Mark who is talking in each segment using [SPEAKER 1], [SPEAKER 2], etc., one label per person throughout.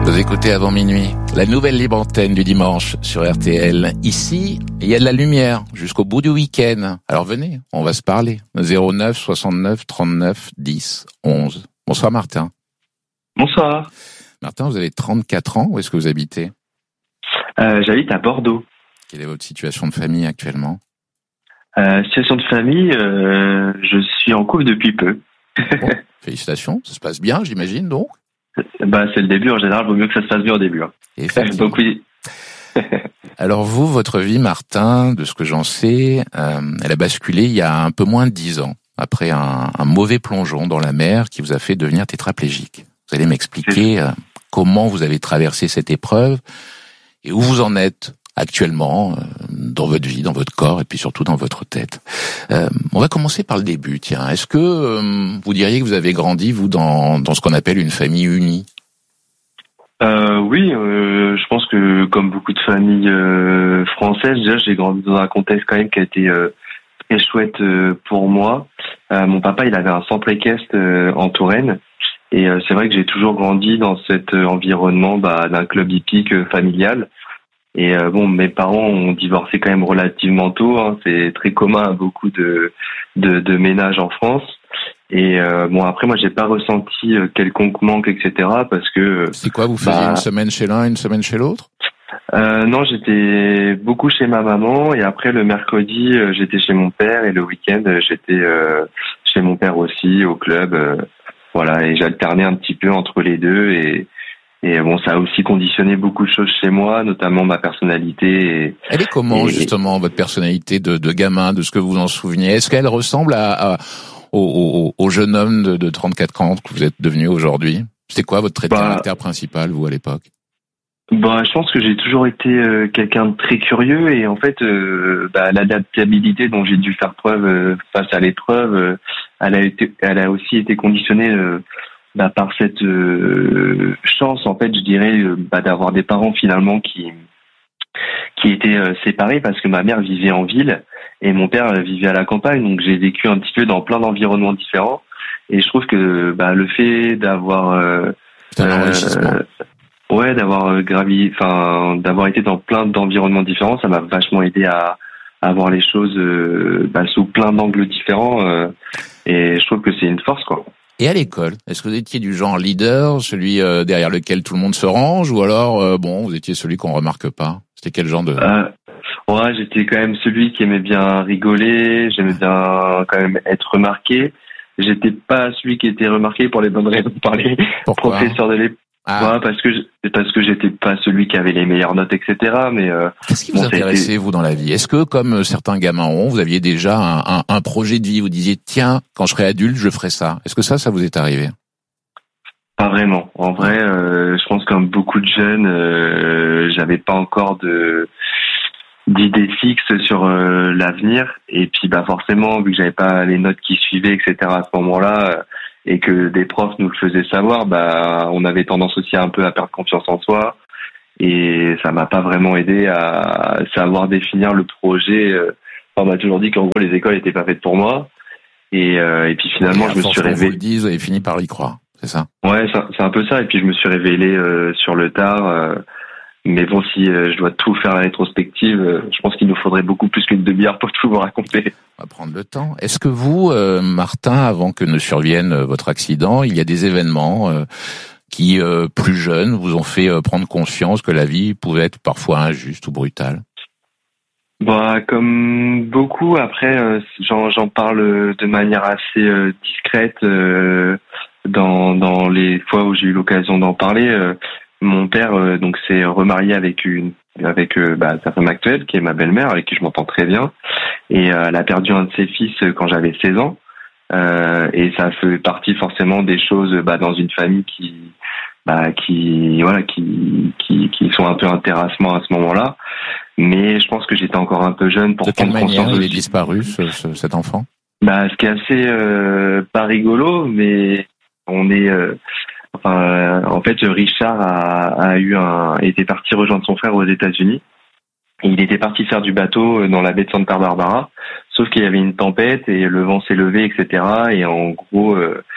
[SPEAKER 1] Vous écoutez Avant minuit, la nouvelle libre antenne du dimanche sur RTL. Ici, il y a de la lumière jusqu'au bout du week-end. Alors venez, on va se parler. 09 69 39 10 11. Bonsoir Martin.
[SPEAKER 2] Bonsoir.
[SPEAKER 1] Martin, vous avez 34 ans. Où est-ce que vous habitez ?
[SPEAKER 2] J'habite à Bordeaux.
[SPEAKER 1] Quelle est votre situation de famille actuellement ?
[SPEAKER 2] Situation de famille, je suis en couple depuis peu.
[SPEAKER 1] Bon, félicitations, ça se passe bien, j'imagine donc ?
[SPEAKER 2] C'est le début, en général, il vaut mieux que ça se passe bien au début.
[SPEAKER 1] Effectivement.
[SPEAKER 2] Donc oui.
[SPEAKER 1] Alors vous, votre vie, Martin, de ce que j'en sais, elle a basculé il y a un peu moins de 10 ans, après un mauvais plongeon dans la mer qui vous a fait devenir tétraplégique. Vous allez m'expliquer comment vous avez traversé cette épreuve et où vous en êtes actuellement dans votre vie, dans votre corps et puis surtout dans votre tête. On va commencer par le début. Tiens, est-ce que vous diriez que vous avez grandi, vous, dans ce qu'on appelle une famille unie ?
[SPEAKER 2] Oui, je pense que comme beaucoup de familles françaises, déjà j'ai grandi dans un contexte quand même qui a été très chouette pour moi. Mon papa, il avait un centre équestre en Touraine et c'est vrai que j'ai toujours grandi dans cet environnement d'un club hippique familial. Et mes parents ont divorcé quand même relativement tôt. C'est très commun à beaucoup de ménages en France. Et après moi j'ai pas ressenti quelconque manque, etc. parce que
[SPEAKER 1] c'est quoi, vous faisiez une semaine chez l'un, une semaine chez l'autre ?
[SPEAKER 2] Non, j'étais beaucoup chez ma maman et après le mercredi j'étais chez mon père et le week-end j'étais chez mon père aussi au club. Et j'alternais un petit peu entre les deux et ça a aussi conditionné beaucoup de choses chez moi, notamment ma personnalité.
[SPEAKER 1] Elle est comment justement votre personnalité de gamin, de ce que vous en souvenez ? Est-ce qu'elle ressemble au jeune homme de 34 ans que vous êtes devenu aujourd'hui ? C'était quoi votre trait de caractère principal, vous, à l'époque ?
[SPEAKER 2] Je pense que j'ai toujours été quelqu'un de très curieux et en fait, l'adaptabilité dont j'ai dû faire preuve face à l'épreuve, elle a aussi été conditionnée par cette chance, en fait, je dirais, d'avoir des parents finalement qui étaient séparés parce que ma mère vivait en ville et mon père vivait à la campagne, donc j'ai vécu un petit peu dans plein d'environnements différents et je trouve que le fait d'avoir d'avoir été dans plein d'environnements différents, ça m'a vachement aidé à voir les choses sous plein d'angles différents et je trouve que c'est une force, quoi.
[SPEAKER 1] Et à l'école, est-ce que vous étiez du genre leader, celui derrière lequel tout le monde se range, ou alors vous étiez celui qu'on remarque pas ? C'était quel genre de...
[SPEAKER 2] J'étais quand même celui qui aimait bien rigoler, j'aimais bien quand même être remarqué. J'étais pas celui qui était remarqué pour les bonnes raisons par les professeurs de l'époque. Parce que j'étais pas celui qui avait les meilleures notes, etc. Mais
[SPEAKER 1] qu'est-ce qui vous intéressait, vous, dans la vie ? Est-ce que, comme certains gamins ont, vous aviez déjà un projet de vie ? Vous disiez, tiens, quand je serai adulte, je ferai ça. Est-ce que ça vous est arrivé ?
[SPEAKER 2] Pas vraiment. En vrai, je pense comme beaucoup de jeunes, j'avais pas encore d'idées fixes sur l'avenir. Et puis, forcément, vu que j'avais pas les notes qui suivaient, etc. à ce moment-là. Et que des profs nous le faisaient savoir, on avait tendance aussi un peu à perdre confiance en soi. Et ça m'a pas vraiment aidé à savoir définir le projet. On m'a toujours dit qu'en gros, les écoles étaient pas faites pour moi. Et puis finalement, je me suis révélé.
[SPEAKER 1] Vous le dites, vous avez fini par y croire, c'est ça ?
[SPEAKER 2] Ouais, c'est un peu ça. Et puis je me suis révélé sur le tard. Mais bon, si je dois tout faire à la rétrospective, je pense qu'il nous faudrait beaucoup plus qu'une demi-heure pour tout vous raconter.
[SPEAKER 1] On va prendre le temps. Est-ce que vous, Martin, avant que ne survienne votre accident, il y a des événements qui, plus jeunes, vous ont fait prendre conscience que la vie pouvait être parfois injuste ou brutale ?
[SPEAKER 2] Comme beaucoup, après, j'en parle de manière assez discrète dans les fois où j'ai eu l'occasion d'en parler. Mon père s'est remarié avec sa femme actuelle, qui est ma belle-mère, avec qui je m'entends très bien. Et elle a perdu un de ses fils quand j'avais 16 ans. Et ça fait partie forcément des choses dans une famille qui sont un peu un terrassement à ce moment-là. Mais je pense que j'étais encore un peu jeune pour prendre conscience. De quelle manière il
[SPEAKER 1] est disparu, cet enfant ?
[SPEAKER 2] Ce qui est assez pas rigolo, mais on est... en fait, Richard était parti rejoindre son frère aux États-Unis. Et il était parti faire du bateau dans la baie de Santa Barbara. Sauf qu'il y avait une tempête et le vent s'est levé, etc. Et en gros,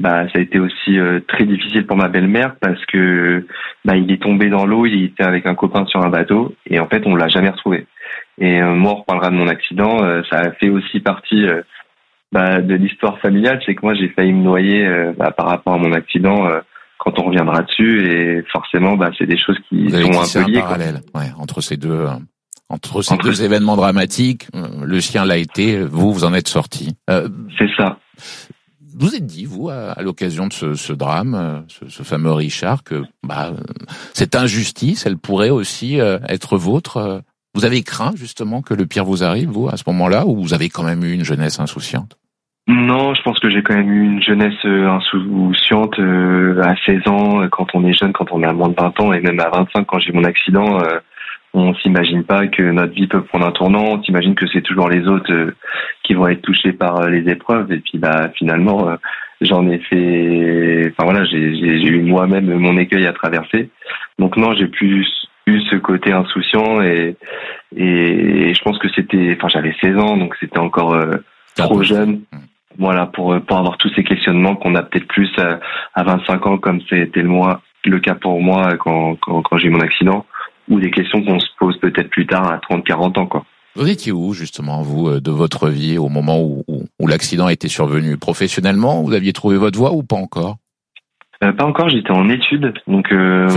[SPEAKER 2] ça a été aussi très difficile pour ma belle-mère parce que il est tombé dans l'eau, il était avec un copain sur un bateau et en fait on l'a jamais retrouvé. Et moi on reparlera de mon accident, ça a fait aussi partie de l'histoire familiale, c'est que moi j'ai failli me noyer par rapport à mon accident quand on reviendra dessus et forcément c'est des choses qui sont un peu liées.
[SPEAKER 1] Parallèle, entre ces deux deux événements dramatiques, le sien l'a été, vous en êtes sorti.
[SPEAKER 2] C'est ça.
[SPEAKER 1] Vous êtes dit, vous, à l'occasion de ce drame, ce fameux Richard, que cette injustice, elle pourrait aussi être vôtre. Vous avez craint justement que le pire vous arrive, vous, à ce moment-là, ou vous avez quand même eu une jeunesse insouciante?
[SPEAKER 2] Non, je pense que j'ai quand même eu une jeunesse insouciante à 16 ans, quand on est jeune, quand on a moins de 20 ans, et même à 25, quand j'ai eu mon accident, on s'imagine pas que notre vie peut prendre un tournant, on s'imagine que c'est toujours les autres qui vont être touchés par les épreuves, et puis finalement, j'en ai fait... Enfin voilà, j'ai eu moi-même mon écueil à traverser. Donc non, j'ai plus eu ce côté insouciant, et je pense que c'était... Enfin, j'avais 16 ans, donc c'était encore trop jeune. Voilà, pour avoir tous ces questionnements qu'on a peut-être plus à 25 ans, comme c'était le cas pour moi quand j'ai eu mon accident, ou des questions qu'on se pose peut-être plus tard à 30-40 ans, quoi.
[SPEAKER 1] Vous étiez où, justement, vous, de votre vie, au moment où l'accident était survenu? Professionnellement, vous aviez trouvé votre voie ou pas encore?
[SPEAKER 2] Pas encore, j'étais en études. Donc,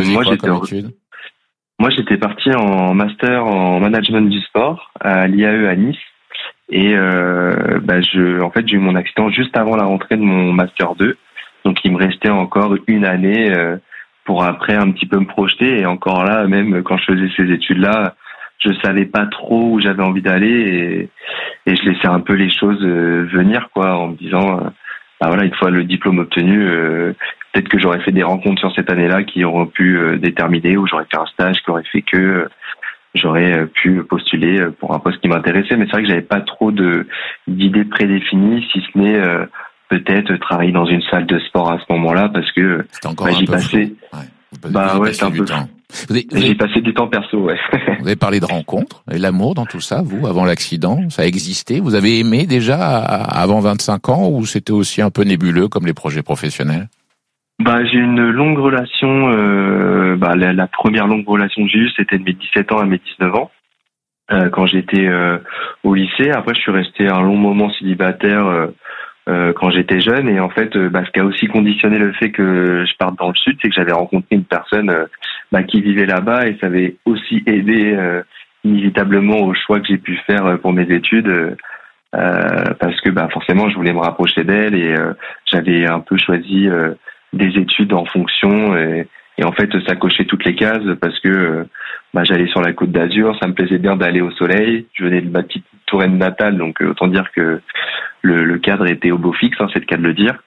[SPEAKER 2] moi, j'étais parti en master en management du sport à l'IAE à Nice. Et en fait, j'ai eu mon accident juste avant la rentrée de mon master 2. Donc, il me restait encore une année pour après un petit peu me projeter. Et encore là, même quand je faisais ces études-là, je savais pas trop où j'avais envie d'aller et je laissais un peu les choses venir, quoi, en me disant une fois le diplôme obtenu, peut-être que j'aurais fait des rencontres sur cette année-là qui auraient pu déterminer, ou j'aurais fait un stage qui aurait fait que j'aurais pu postuler pour un poste qui m'intéressait. Mais c'est vrai que j'avais pas trop d'idées prédéfinies, si ce n'est peut-être travailler dans une salle de sport à ce moment-là, parce que j'y passais. C'est un peu. J'ai passé du temps perso, ouais.
[SPEAKER 1] Vous avez parlé de rencontres et l'amour dans tout ça, vous, avant l'accident, ça a existé? Vous avez aimé déjà avant 25 ans, ou c'était aussi un peu nébuleux comme les projets professionnels?
[SPEAKER 2] J'ai une longue relation, la première longue relation que j'ai eue, c'était de mes 17 ans à mes 19 ans, quand j'étais au lycée. Après, je suis resté un long moment célibataire quand j'étais jeune, et en fait, ce qui a aussi conditionné le fait que je parte dans le sud, c'est que j'avais rencontré une personne qui vivait là-bas, et ça avait aussi aidé inévitablement au choix que j'ai pu faire pour mes études, parce que forcément, je voulais me rapprocher d'elle, et j'avais un peu choisi des études en fonction, et en fait, ça cochait toutes les cases, parce que j'allais sur la Côte d'Azur, ça me plaisait bien d'aller au soleil, je venais de ma petite Touraine natale, donc autant dire que le cadre était au beau fixe, c'est le cas de le dire.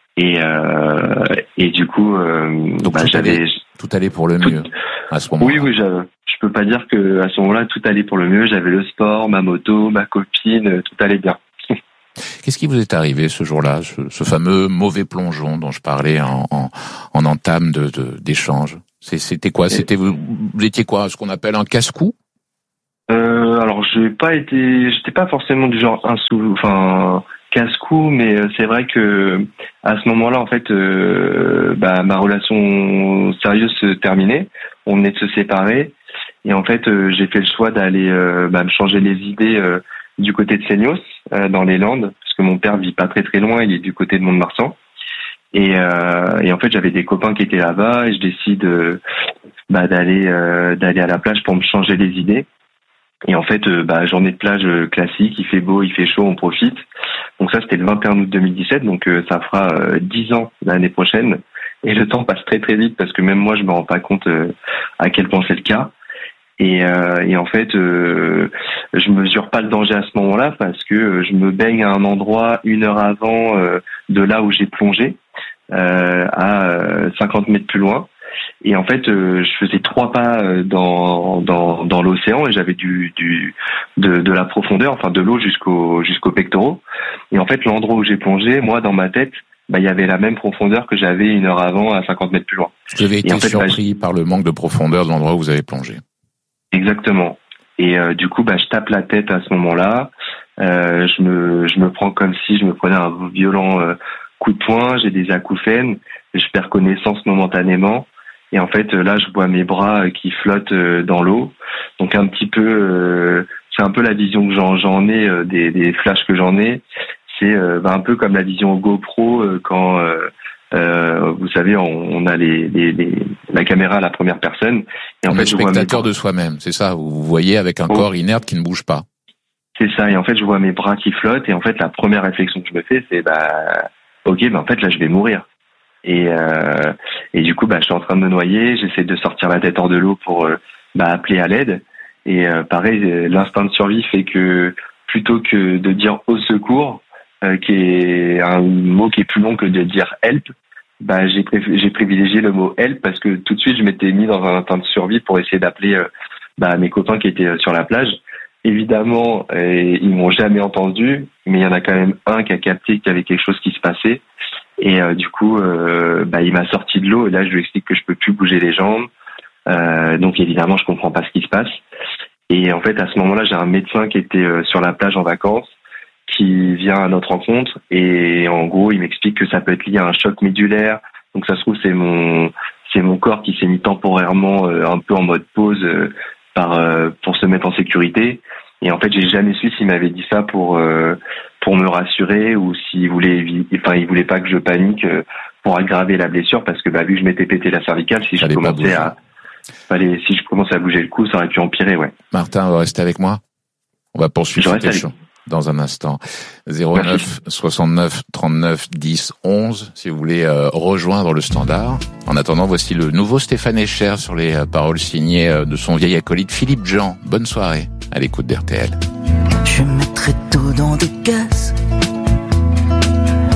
[SPEAKER 2] Et du coup,
[SPEAKER 1] tout allait pour le mieux à ce moment-là.
[SPEAKER 2] Oui, je peux pas dire que à ce moment-là tout allait pour le mieux. J'avais le sport, ma moto, ma copine, tout allait bien.
[SPEAKER 1] Qu'est-ce qui vous est arrivé ce jour-là, ce fameux mauvais plongeon dont je parlais en entame d'échange? C'était quoi? Vous étiez quoi, ce qu'on appelle un casse-cou?
[SPEAKER 2] Alors j'étais pas forcément du genre casse-cou, mais c'est vrai que à ce moment-là, en fait, ma relation sérieuse se terminait. On venait de se séparer, et en fait, j'ai fait le choix d'aller me changer les idées du côté de Seignos, dans les Landes, parce que mon père vit pas très très loin, il est du côté de Mont-de-Marsan. Et en fait, j'avais des copains qui étaient là-bas, et je décide d'aller à la plage pour me changer les idées. Et en fait, journée de plage classique, il fait beau, il fait chaud, on profite. Donc ça, c'était le 21 août 2017, donc ça fera 10 ans l'année prochaine. Et le temps passe très très vite, parce que même moi, je me rends pas compte à quel point c'est le cas. Et en fait, je mesure pas le danger à ce moment-là, parce que je me baigne à un endroit 1 heure avant de là où j'ai plongé, à 50 mètres plus loin. Et en fait, je faisais 3 pas dans l'océan, et j'avais de la profondeur, enfin de l'eau jusqu'aux pectoraux. Et en fait, l'endroit où j'ai plongé, moi, dans ma tête, il y avait la même profondeur que j'avais 1 heure avant à 50 mètres plus loin.
[SPEAKER 1] Vous avez été surpris par le manque de profondeur de l'endroit où vous avez plongé.
[SPEAKER 2] Exactement. Et du coup, je tape la tête à ce moment-là. Je me prends comme si je me prenais un violent coups de poing, j'ai des acouphènes, je perds connaissance momentanément. Et en fait, là, je vois mes bras qui flottent dans l'eau. Donc un petit peu, c'est un peu la vision que j'en ai, des flashs que j'en ai. C'est un peu comme la vision GoPro quand, vous savez, on a la caméra à la première personne. Et en fait,
[SPEAKER 1] je vois spectateur de soi-même, c'est ça. Vous voyez avec un corps inerte qui ne bouge pas.
[SPEAKER 2] C'est ça. Et en fait, je vois mes bras qui flottent. Et en fait, la première réflexion que je me fais, c'est ok, en fait, là, je vais mourir. Et du coup, je suis en train de me noyer. J'essaie de sortir la tête hors de l'eau pour appeler à l'aide. Et pareil, l'instinct de survie fait que plutôt que de dire au secours, qui est un mot qui est plus long que de dire help, j'ai privilégié le mot help parce que tout de suite je m'étais mis dans un instinct de survie pour essayer d'appeler mes copains qui étaient sur la plage. Évidemment, ils m'ont jamais entendu, mais il y en a quand même un qui a capté qu'il y avait quelque chose qui se passait. Et du coup, il m'a sorti de l'eau et là je lui explique que je peux plus bouger les jambes. Donc évidemment, je comprends pas ce qui se passe. Et en fait, à ce moment-là, j'ai un médecin qui était sur la plage en vacances, qui vient à notre rencontre et en gros, il m'explique que ça peut être lié à un choc médulaire. Donc ça se trouve, c'est mon corps qui s'est mis temporairement un peu en mode pause pour se mettre en sécurité. Et en fait, j'ai jamais su s'il m'avait dit ça pour me rassurer ou s'il voulait il voulait pas que je panique pour aggraver la blessure parce que vu que je m'étais pété la cervicale, si je commençais à bouger le cou, ça aurait pu empirer, ouais.
[SPEAKER 1] Martin, va rester avec moi. On va poursuivre cette échange dans un instant. 09 69 39 10 11 si vous voulez rejoindre le standard. En attendant, voici le nouveau Stéphane Escher sur les paroles signées de son vieil acolyte Philippe Jean. Bonne soirée à l'écoute d'RTL.
[SPEAKER 3] Je mettrai tout dans des caisses,